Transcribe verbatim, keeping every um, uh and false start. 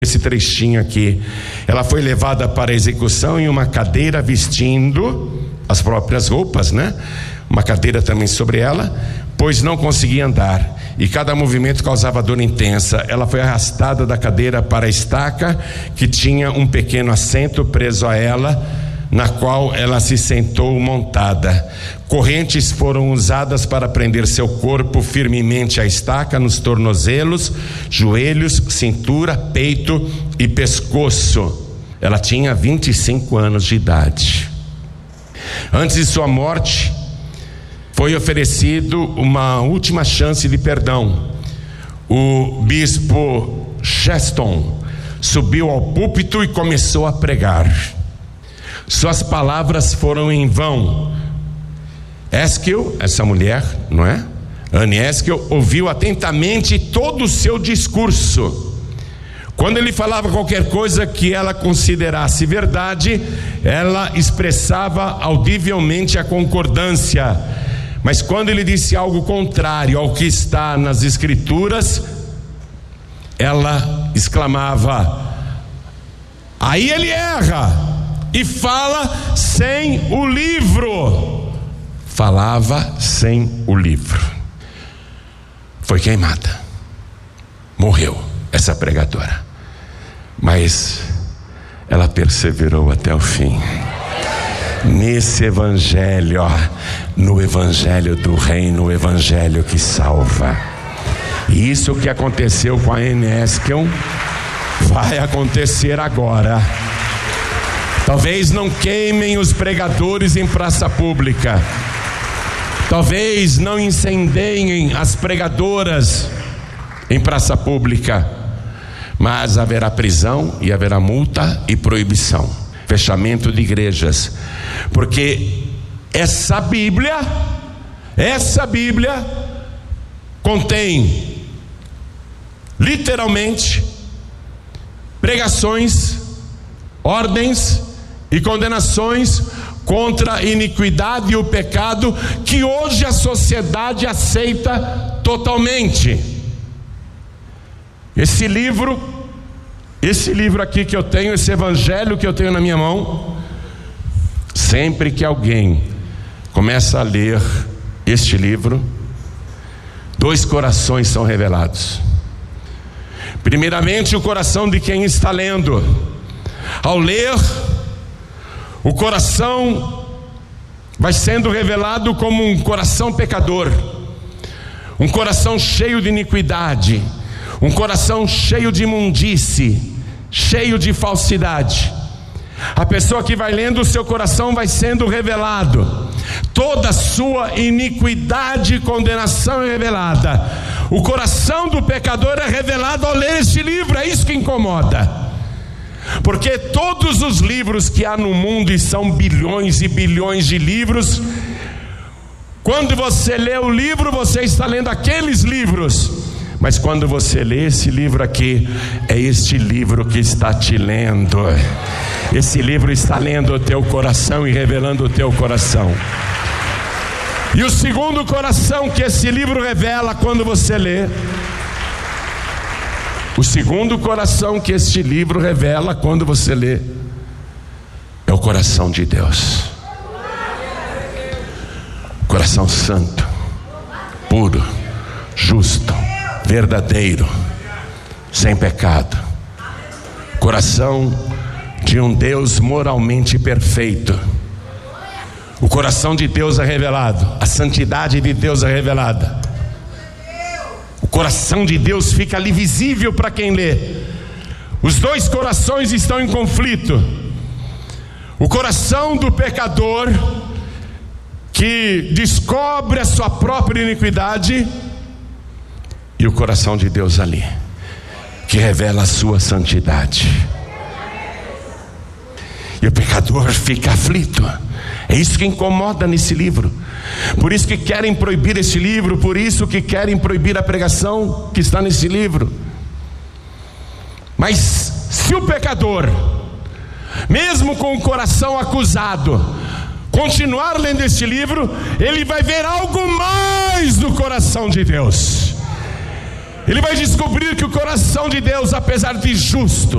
esse trechinho aqui. Ela foi levada para a execução em uma cadeira vestindo as próprias roupas, né? Uma cadeira também sobre ela, pois não conseguia andar e cada movimento causava dor intensa. Ela foi arrastada da cadeira para a estaca que tinha um pequeno assento preso a ela, na qual ela se sentou montada. Correntes foram usadas para prender seu corpo firmemente à estaca nos tornozelos, joelhos, cintura, peito e pescoço. Ela tinha vinte e cinco anos de idade. Antes de sua morte, foi oferecido uma última chance de perdão. O bispo Cheston subiu ao púlpito e começou a pregar. Suas palavras foram em vão. Eskel, essa mulher, não é? Anne Eskel, ouviu atentamente todo o seu discurso. Quando ele falava qualquer coisa que ela considerasse verdade, ela expressava audivelmente a concordância. Mas quando ele disse algo contrário ao que está nas escrituras, ela exclamava: aí ele erra! E fala sem o livro. Falava sem o livro. Foi queimada. Morreu essa pregadora. Mas ela perseverou até o fim. Nesse evangelho, ó, no evangelho do reino, o evangelho que salva. E isso que aconteceu com a Anne Eskel vai acontecer agora. Talvez não queimem os pregadores em praça pública. Talvez não incendeiem as pregadoras em praça pública. Mas haverá prisão e haverá multa e proibição. Fechamento de igrejas. Porque essa Bíblia, essa Bíblia contém literalmente pregações, ordens e condenações contra a iniquidade e o pecado que hoje a sociedade aceita totalmente. Esse livro, esse livro aqui que eu tenho, esse evangelho que eu tenho na minha mão, sempre que alguém começa a ler este livro, dois corações são revelados. Primeiramente, o coração de quem está lendo. Ao ler, o coração vai sendo revelado como um coração pecador, um coração cheio de iniquidade, um coração cheio de imundície, cheio de falsidade. A pessoa que vai lendo, o seu coração vai sendo revelado, toda a sua iniquidade e condenação é revelada. O coração do pecador é revelado ao ler este livro. É isso que incomoda. Porque todos os livros que há no mundo, e são bilhões e bilhões de livros, quando você lê o livro, você está lendo aqueles livros. Mas quando você lê esse livro aqui, é este livro que está te lendo. Esse livro está lendo o teu coração e revelando o teu coração. E o segundo coração que esse livro revela quando você lê, o segundo coração que este livro revela quando você lê, é o coração de Deus. Coração santo, puro, justo, verdadeiro, sem pecado. Coração de um Deus moralmente perfeito. O coração de Deus é revelado, a santidade de Deus é revelada. O coração de Deus fica ali visível para quem lê. Os dois corações estão em conflito. O coração do pecador, que descobre a sua própria iniquidade, e o coração de Deus ali, que revela a sua santidade. E o pecador fica aflito. É isso que incomoda nesse livro. Por isso que querem proibir esse livro, por isso que querem proibir a pregação que está nesse livro. Mas se o pecador, mesmo com o coração acusado, continuar lendo este livro, ele vai ver algo mais do coração de Deus. Ele vai descobrir que o coração de Deus, apesar de justo,